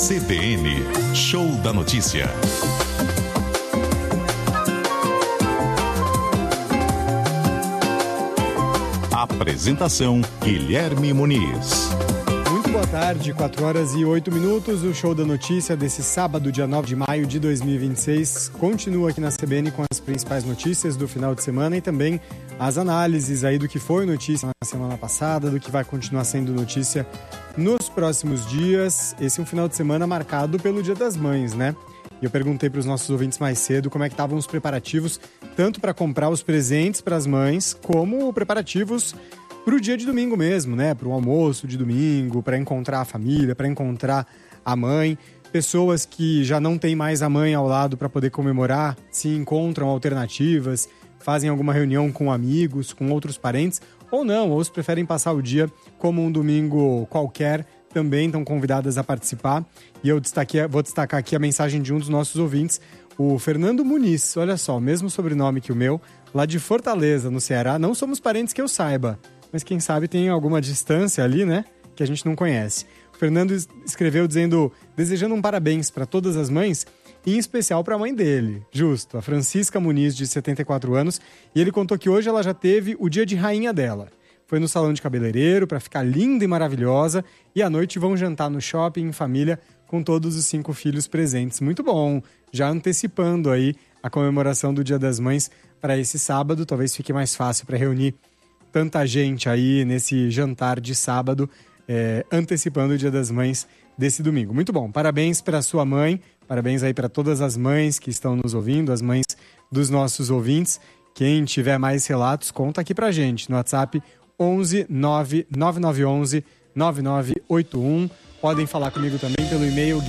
CBN, Show da Notícia. Apresentação, Guilherme Muniz. Muito boa tarde, 4h08. O Show da Notícia desse sábado, dia 9 de maio de 2026, continua aqui na CBN com as principais notícias do final de semana e também as análises aí do que foi notícia na semana passada, do que vai continuar sendo notícia nos próximos dias. Esse é um final de semana marcado pelo Dia das Mães, né? E eu perguntei para os nossos ouvintes mais cedo como é que estavam os preparativos, tanto para comprar os presentes para as mães, como preparativos para o dia de domingo mesmo, né? Para o almoço de domingo, para encontrar a família, para encontrar a mãe. Pessoas que já não têm mais a mãe ao lado para poder comemorar, se encontram alternativas, fazem alguma reunião com amigos, com outros parentes, ou não, ou se preferem passar o dia como um domingo qualquer, também estão convidadas a participar. E eu vou destacar aqui a mensagem de um dos nossos ouvintes, o Fernando Muniz. Olha só, o mesmo sobrenome que o meu, lá de Fortaleza, no Ceará. Não somos parentes que eu saiba, mas quem sabe tem alguma distância ali, né, que a gente não conhece. O Fernando escreveu desejando um parabéns para todas as mães, e em especial para a mãe dele, justo, a Francisca Muniz, de 74 anos. E ele contou que hoje ela já teve o dia de rainha dela. Foi no salão de cabeleireiro para ficar linda e maravilhosa, e à noite vão jantar no shopping em família com todos os 5 filhos presentes. Muito bom, já antecipando aí a comemoração do Dia das Mães para esse sábado. Talvez fique mais fácil para reunir tanta gente aí nesse jantar de sábado, antecipando o Dia das Mães desse domingo. Muito bom, parabéns para a sua mãe, parabéns aí para todas as mães que estão nos ouvindo, as mães dos nossos ouvintes. Quem tiver mais relatos, conta aqui pra gente no WhatsApp 11 99911 9981. Podem falar comigo também pelo e-mail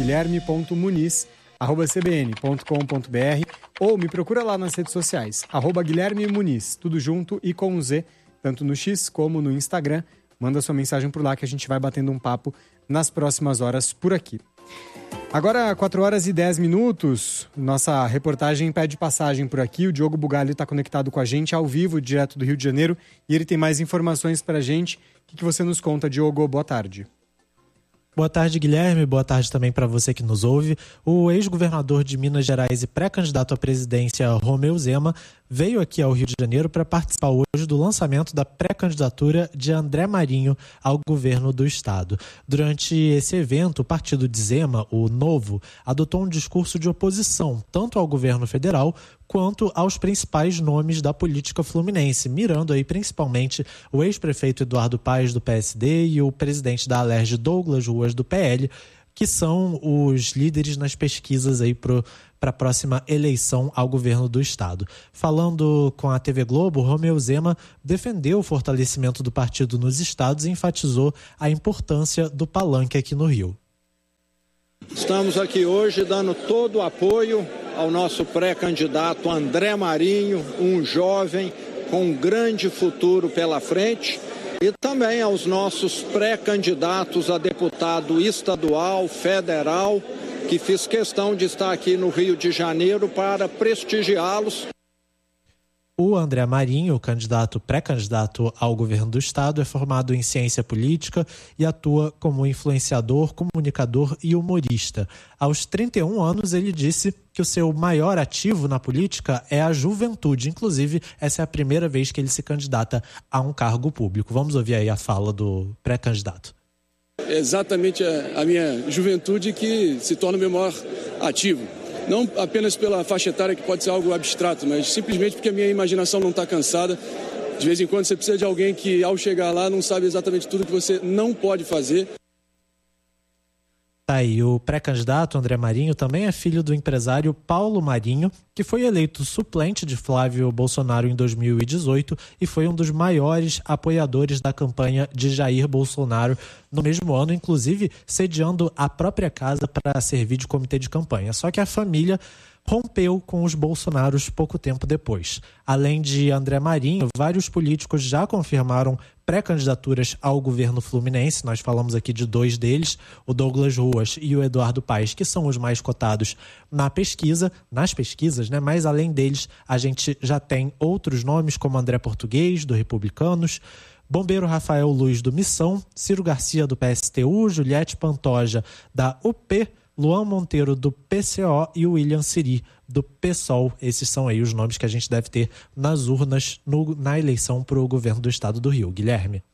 guilherme.muniz@cbn.com.br ou me procura lá nas redes sociais, @Guilherme Muniz, tudo junto e com Z, tanto no X como no Instagram. Manda sua mensagem por lá que a gente vai batendo um papo nas próximas horas por aqui. Agora, 4h10, nossa reportagem pede passagem por aqui. O Diogo Bugalho está conectado com a gente ao vivo, direto do Rio de Janeiro, e ele tem mais informações para a gente. O que você nos conta, Diogo? Boa tarde. Boa tarde, Guilherme. Boa tarde também para você que nos ouve. O ex-governador de Minas Gerais e pré-candidato à presidência, Romeu Zema, veio aqui ao Rio de Janeiro para participar hoje do lançamento da pré-candidatura de André Marinho ao governo do estado. Durante esse evento, o partido de Zema, o Novo, adotou um discurso de oposição tanto ao governo federal quanto aos principais nomes da política fluminense, mirando aí principalmente o ex-prefeito Eduardo Paes, do PSD, e o presidente da Alerj, Douglas Ruas, do PL, que são os líderes nas pesquisas aí para a próxima eleição ao governo do estado. Falando com a TV Globo, Romeu Zema defendeu o fortalecimento do partido nos estados e enfatizou a importância do palanque aqui no Rio. Estamos aqui hoje dando todo o apoio ao nosso pré-candidato André Marinho, um jovem com um grande futuro pela frente, e também aos nossos pré-candidatos a deputado estadual, federal, que fiz questão de estar aqui no Rio de Janeiro para prestigiá-los. O André Marinho, pré-candidato ao governo do estado, é formado em ciência política e atua como influenciador, comunicador e humorista. Aos 31 anos, ele disse que o seu maior ativo na política é a juventude. Inclusive, essa é a primeira vez que ele se candidata a um cargo público. Vamos ouvir aí a fala do pré-candidato. É exatamente a minha juventude que se torna o meu maior ativo. Não apenas pela faixa etária, que pode ser algo abstrato, mas simplesmente porque a minha imaginação não está cansada. De vez em quando você precisa de alguém que, ao chegar lá, não sabe exatamente tudo que você não pode fazer. Aí, o pré-candidato André Marinho também é filho do empresário Paulo Marinho, que foi eleito suplente de Flávio Bolsonaro em 2018 e foi um dos maiores apoiadores da campanha de Jair Bolsonaro no mesmo ano, inclusive sediando a própria casa para servir de comitê de campanha. Só que a família rompeu com os Bolsonaros pouco tempo depois. Além de André Marinho, vários políticos já confirmaram pré-candidaturas ao governo fluminense. Nós falamos aqui de 2 deles, o Douglas Ruas e o Eduardo Paes, que são os mais cotados nas pesquisas, né? Mas além deles, a gente já tem outros nomes, como André Português, do Republicanos, Bombeiro Rafael Luz, do Missão, Ciro Garcia, do PSTU, Juliette Pantoja, da UP, Luan Monteiro, do PCO, e o William Siri, do PSOL. Esses são aí os nomes que a gente deve ter nas urnas na eleição para o governo do estado do Rio. Guilherme.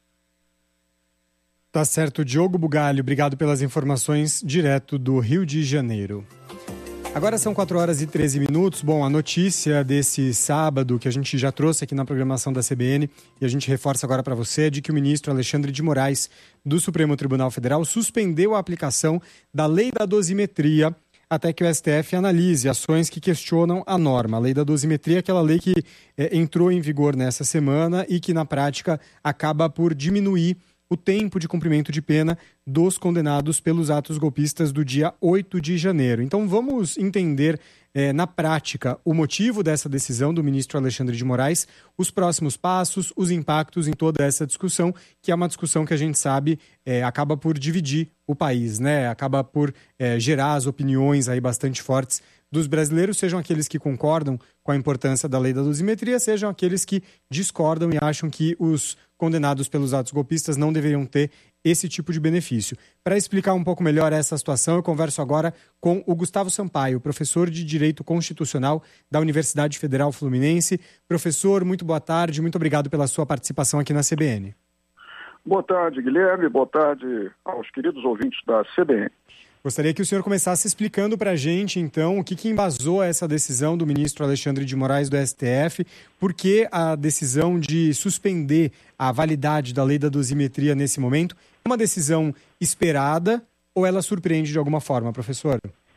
Tá certo, Diogo Bugalho, obrigado pelas informações direto do Rio de Janeiro. Agora são 4 horas e 13 minutos. Bom, a notícia desse sábado que a gente já trouxe aqui na programação da CBN e a gente reforça agora para você é de que o ministro Alexandre de Moraes, do Supremo Tribunal Federal, suspendeu a aplicação da lei da dosimetria até que o STF analise ações que questionam a norma. A lei da dosimetria é aquela lei que entrou em vigor nessa semana e que, na prática, acaba por diminuir o tempo de cumprimento de pena dos condenados pelos atos golpistas do dia 8 de janeiro. Então vamos entender na prática o motivo dessa decisão do ministro Alexandre de Moraes, os próximos passos, os impactos em toda essa discussão, que é uma discussão que a gente sabe acaba por dividir o país, né? Acaba por gerar as opiniões aí bastante fortes dos brasileiros, sejam aqueles que concordam com a importância da lei da dosimetria, sejam aqueles que discordam e acham que os condenados pelos atos golpistas não deveriam ter esse tipo de benefício. Para explicar um pouco melhor essa situação, eu converso agora com o Gustavo Sampaio, professor de Direito Constitucional da Universidade Federal Fluminense. Professor, muito boa tarde, muito obrigado pela sua participação aqui na CBN. Boa tarde, Guilherme, boa tarde aos queridos ouvintes da CBN. Gostaria que o senhor começasse explicando para a gente, então, o que embasou essa decisão do ministro Alexandre de Moraes do STF, por que a decisão de suspender a validade da lei da dosimetria nesse momento é uma decisão esperada ou ela surpreende de alguma forma, professor?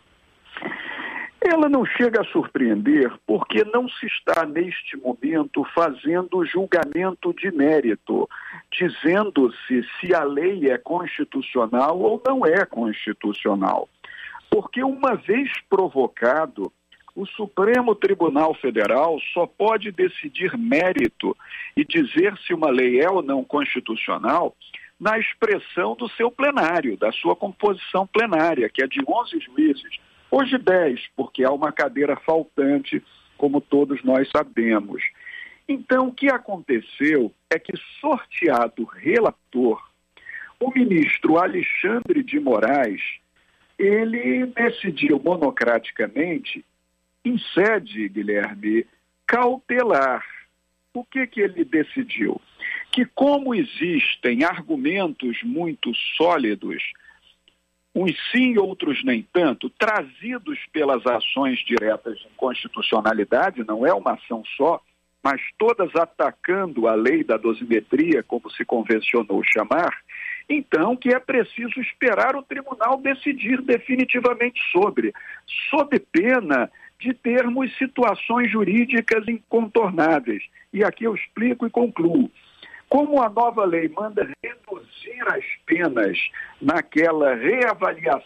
Ela não chega a surpreender porque não se está, neste momento, fazendo julgamento de mérito, dizendo-se se a lei é constitucional ou não é constitucional. Porque, uma vez provocado, o Supremo Tribunal Federal só pode decidir mérito e dizer se uma lei é ou não constitucional na expressão do seu plenário, da sua composição plenária, que é de 11 juízes. Hoje 10, porque há uma cadeira faltante, como todos nós sabemos. Então, o que aconteceu é que, sorteado relator, o ministro Alexandre de Moraes, ele decidiu monocraticamente, em sede, Guilherme, cautelar. O que ele decidiu? Que, como existem argumentos muito sólidos, uns sim, outros nem tanto, trazidos pelas ações diretas de inconstitucionalidade, não é uma ação só, mas todas atacando a lei da dosimetria, como se convencionou chamar, então que é preciso esperar o tribunal decidir definitivamente sob pena de termos situações jurídicas incontornáveis. E aqui eu explico e concluo. Como a nova lei manda reduzir as penas naquela reavaliação